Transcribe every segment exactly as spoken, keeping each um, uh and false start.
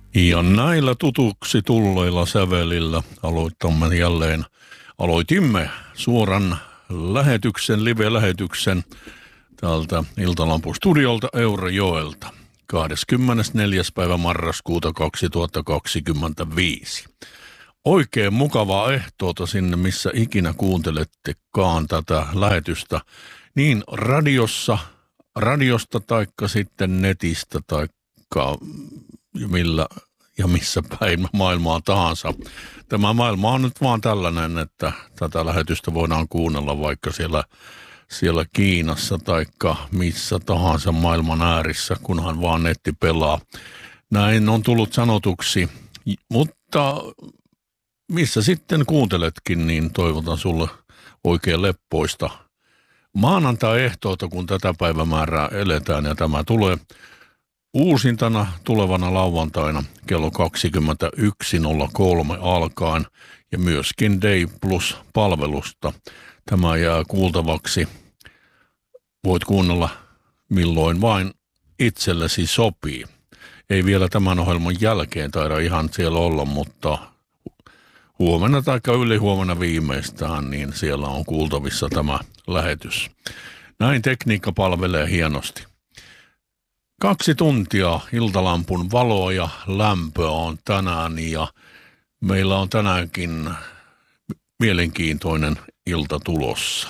Ja näillä tutuksi tulleilla sävelillä aloitamme jälleen, aloitimme suoran lähetyksen, live-lähetyksen täältä Iltalampun studiolta Eurajoelta kahdeskymmenesneljäs päivä marraskuuta kaksituhattakaksikymmentäviisi. Oikein mukavaa ehtoota sinne, missä ikinä kuuntelettekaan tätä lähetystä, niin radiossa, radiosta taikka sitten netistä taikka millä ja missä päin maailmaa tahansa. Tämä maailma on nyt vaan tällainen, että tätä lähetystä voidaan kuunnella vaikka siellä, siellä Kiinassa taikka missä tahansa maailman äärissä, kunhan vaan netti pelaa. Näin on tullut sanotuksi, mutta missä sitten kuunteletkin, niin toivotan sulle oikein leppoista maanantai-ehtoota, kun tätä päivämäärää eletään, ja tämä tulee uusintana tulevana lauantaina kello kaksikymmentäyksi nolla kolme alkaen ja myöskin Day Plus-palvelusta. Tämä jää kuultavaksi. Voit kuunnella milloin vain itsellesi sopii. Ei vielä tämän ohjelman jälkeen taida ihan siellä olla, mutta huomenna tai ylihuomenna viimeistään, niin siellä on kuultavissa tämä lähetys. Näin tekniikka palvelee hienosti. Kaksi tuntia Iltalampun valoa ja lämpöä on tänään, ja meillä on tänäänkin mielenkiintoinen ilta tulossa.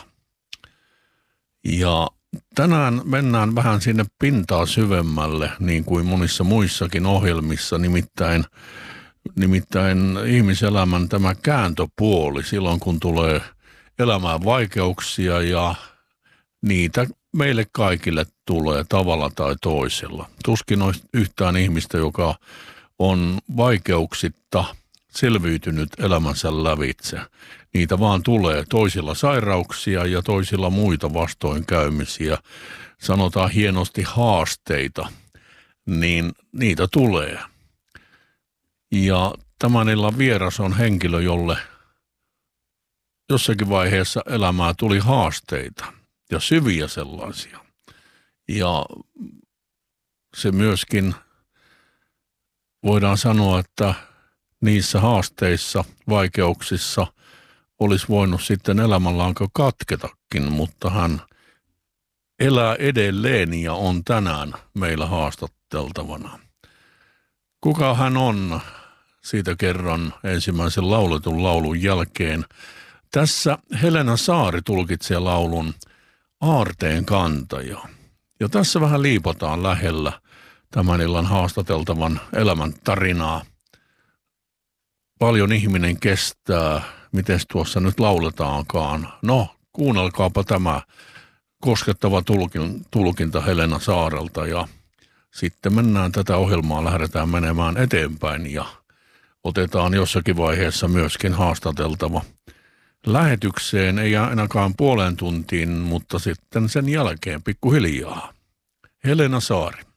Ja tänään mennään vähän sinne pintaa syvemmälle, niin kuin monissa muissakin ohjelmissa, nimittäin, nimittäin ihmiselämän tämä kääntöpuoli, silloin kun tulee elämään vaikeuksia, ja niitä meille kaikille tulee tavalla tai toisella. Tuskin olisi yhtään ihmistä, joka on vaikeuksitta selviytynyt elämänsä lävitse. Niitä vaan tulee, toisilla sairauksia ja toisilla muita vastoinkäymisiä, sanotaan hienosti haasteita, niin niitä tulee. Ja tämän illan vieras on henkilö, jolle jossakin vaiheessa elämää tuli haasteita ja syviä sellaisia. Ja se myöskin voidaan sanoa, että niissä haasteissa, vaikeuksissa olisi voinut sitten elämänlanka katketakin, mutta hän elää edelleen ja on tänään meillä haastatteltavana. Kuka hän on? Siitä kerran ensimmäisen lauletun laulun jälkeen. Tässä Helena Saari tulkitsee laulun Aarteen kantaja. Ja tässä vähän liipataan lähellä tämän illan haastateltavan elämän tarinaa. Paljon ihminen kestää, miten tuossa nyt lauletaankaan. No, kuunnelkaapa tämä koskettava tulkin, tulkinta Helena Saarelta, ja sitten mennään tätä ohjelmaa, lähdetään menemään eteenpäin ja otetaan jossakin vaiheessa myöskin haastateltava lähetykseen, ei ainakaan puoleen tuntiin, mutta sitten sen jälkeen pikkuhiljaa. Helena Saari.